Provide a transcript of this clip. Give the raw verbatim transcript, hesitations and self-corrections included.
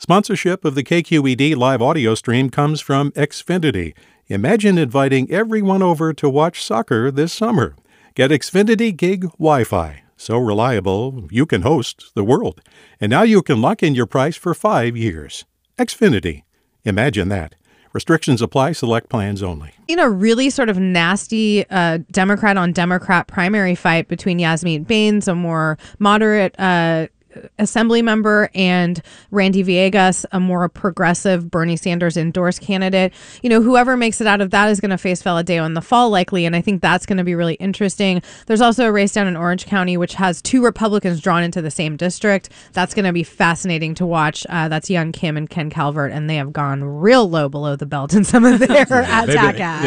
Sponsorship of the K Q E D live audio stream comes from Xfinity. Imagine inviting everyone over to watch soccer this summer. Get Xfinity Gig Wi-Fi. So reliable, you can host the world. And now you can lock in your price for five years. Xfinity. Imagine that. Restrictions apply. Select plans only. In a really sort of nasty uh, Democrat-on-Democrat primary fight between Yasmeen Baines, a more moderate uh Assembly member, and Randy Villegas, a more progressive Bernie Sanders endorsed candidate. You know, whoever makes it out of that is going to face Valadao in the fall likely, and I think that's going to be really interesting. There's also a race down in Orange County, which has two Republicans drawn into the same district. That's going to be fascinating to watch. Uh, that's Young Kim and Ken Calvert, and they have gone real low below the belt in some of their attack ads.